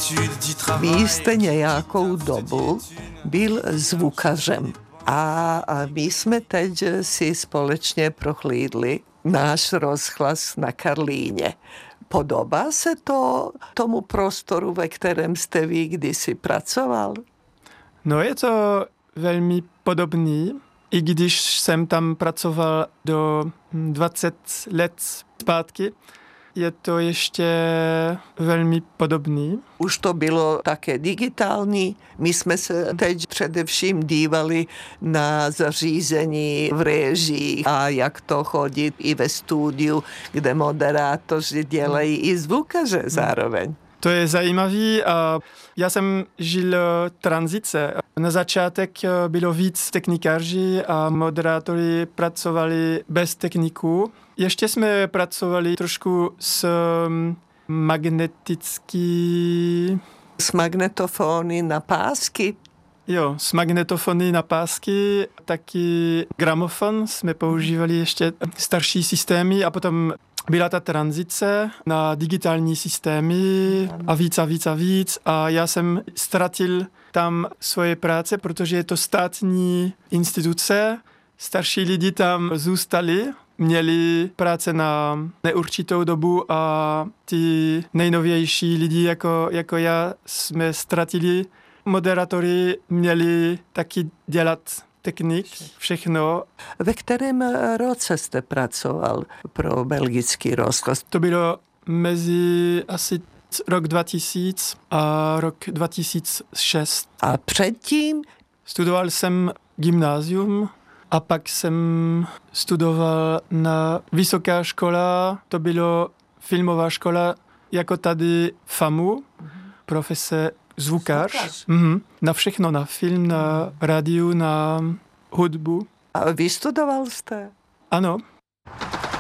Vy jste nějakou dobu byl zvukařem a my jsme teď si společně prohlídli náš rozhlas na Karlíně. Podobá se to tomu prostoru, ve kterém jste vy kdysi pracoval? No je to velmi podobný, i když jsem tam pracoval do 20 let zpátky, je to ještě velmi podobný. Už to bylo také digitální. My jsme se teď především dívali na zařízení v režii a jak to chodí i ve studiu, kde moderátoři dělají i zvukaře zároveň. To je zajímavý a já jsem žil tranzice. Na začátek bylo víc technikáři a moderátoři pracovali bez techniků. Ještě jsme pracovali trošku s S magnetofony na pásky? Jo, s magnetofony na pásky, taky gramofon jsme používali ještě starší systémy a potom byla ta tranzice na digitální systémy a víc a já jsem ztratil tam svoje práce, protože je to státní instituce, starší lidi tam zůstali, měli práce na neurčitou dobu a ty nejnovější lidi jako já jsme ztratili. Moderátoři měli taky dělat technik, všechno. Ve kterém roce jste pracoval pro belgický rozhlas? To bylo mezi asi rok 2000 a rok 2006. A předtím? Studoval jsem gymnázium a pak jsem studoval na vysoká škola, to bylo filmová škola, jako tady FAMU, profese zvukař. Na všechno, na film, na rádiu, na hudbu. A vystudoval jste? Ano.